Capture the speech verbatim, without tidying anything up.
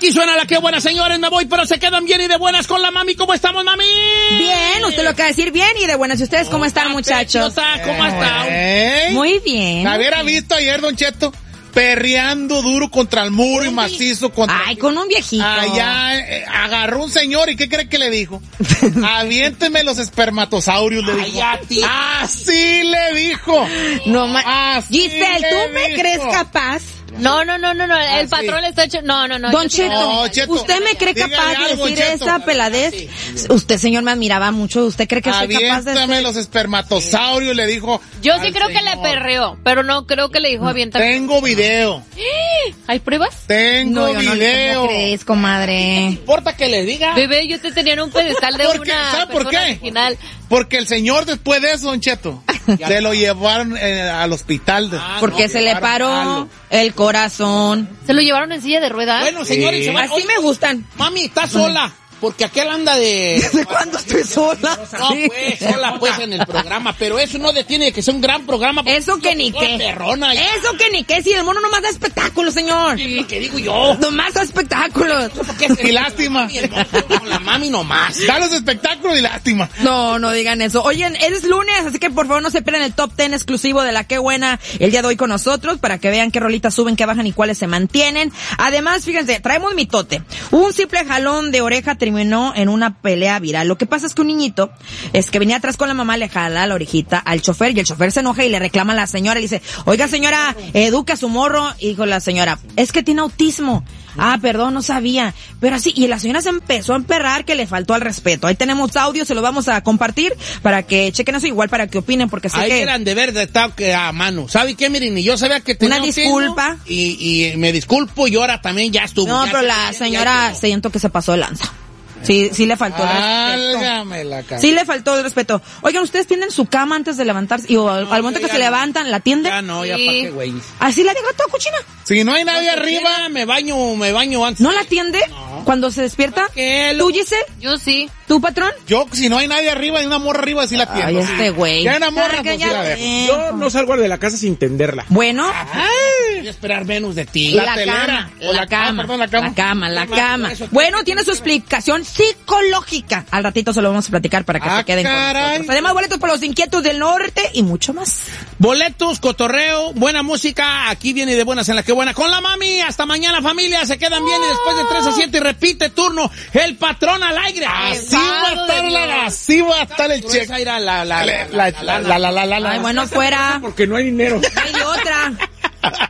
Aquí suena la que buena, señores, me voy, pero se quedan bien y de buenas con la mami. ¿Cómo estamos, mami? Bien, usted lo acaba de decir, bien y de buenas. ¿Y ustedes cómo están, muchachos? ¿Cómo están? ¿Eh? Muy bien. ¿La hubiera visto ayer, Don Cheto? Perreando duro contra el muro y macizo contra... Ay, con un viejito. Allá eh, agarró un señor y ¿qué cree que le dijo? Aviénteme los espermatosaurios, le dijo. Ay, ti. Así le dijo. No ma- Así Giselle, ¿tú le me dijo. crees capaz? No, no, no, no, no, el sí. patrón le está hecho, no, no, no. Don yo sí- Cheto, No, Cheto, ¿usted me cree dígale capaz de algo, decir Cheto. esa peladez? Usted, señor, me admiraba mucho. ¿Usted cree que soy capaz de Aviéntame hacer? los espermatosaurios, le dijo. Yo sí al creo que le señor. perreó, pero no creo que le dijo avienta. Tengo video. ¿Hay pruebas? Tengo No, yo no, video. ¿cómo crees, comadre? ¿Importa que le diga? Bebé, yo te tenía en un pedestal de ¿Por qué? una ¿Sabe por persona qué? original. Porque el señor después de eso, Don Cheto, se lo llevaron eh, al hospital. De, Ah, Porque no, se le llevaron paró malo. el corazón. ¿Se lo llevaron en silla de ruedas? Bueno, señores, se va- Así Oye, me gustan. mami, está sola. Porque aquel anda de... ¿Desde cuándo estoy sola? No, pues, sola pues en el programa, pero eso no detiene que sea un gran programa. Eso que ni qué. Perrona, ya. Eso que ni qué. Si el mono nomás da espectáculos, señor. Es lo que digo yo. Nomás da espectáculos. Y lástima. Y el mono con la mami nomás. Da los espectáculos y lástima. No, no digan eso. Oigan, es lunes, así que por favor no se pierdan el top ten exclusivo de La Qué Buena el día de hoy con nosotros para que vean qué rolitas suben, qué bajan y cuáles se mantienen. Además, fíjense, traemos mitote. Un simple jalón de oreja terminó en una pelea viral. Lo que pasa es que un niñito es que venía atrás con la mamá, le jala la orejita al chofer y el chofer se enoja y le reclama a la señora y dice, oiga señora, educa a su morro. Y dijo la señora, es que tiene autismo. Ah, perdón, no sabía. Pero así, y la señora se empezó a emperrar que le faltó al respeto. Ahí tenemos audio, se lo vamos a compartir para que chequen eso, igual para que opinen, porque sé Ahí que... eran de ver de tal que a mano. ¿Sabe qué? Miren, y yo sabía que tenía Una autismo, disculpa. Y, y me disculpo y ahora también ya estuvo. No, ya pero se- la ya- señora ya- siento que se pasó de lanza. Sí, sí le faltó el respeto. Válgame la cara. Sí le faltó el respeto. Oigan, ¿ustedes tienden su cama antes de levantarse? Y o al, No, al momento yo que ya se no. levantan, ¿la tienden? Ya no, ya Sí. para qué, güey. ¿Así la deja toda cochina? Si no hay nadie arriba, Arriba me baño, me baño antes. ¿No la atiende? Cuando se despierta. ¿Qué? ¿Tú, Giselle? Yo sí. ¿Tú, patrón? yo, si no hay nadie arriba, hay una morra arriba, así la Ay, tiendo. este güey. Ya hay una morra, Ah, pues sí la cállate. dejo. Yo no salgo de la casa sin tenderla. Bueno. Voy a esperar menos de ti. Y La la, telera. cama, O la, la- cama, ah, perdón, la cama. la cama, la Cama, cama. eso- Bueno, tiene su explicación psicológica. Al ratito se lo vamos a platicar para que Ah, se queden con caray. nosotros. Además, boletos para los inquietos del norte y mucho más. Boletos, cotorreo, buena música. Aquí viene de buenas en la que buena. Con la mami. Hasta mañana, familia. Se quedan bien y después de tres a siete repite turno. El patrón al aire. Así va a estar la, así va a estar el Tú vas cheque. a ir a la, la, la, La, la, la, la, la, la, la. Ay, bueno, fuera. Porque no hay dinero. Hay otra.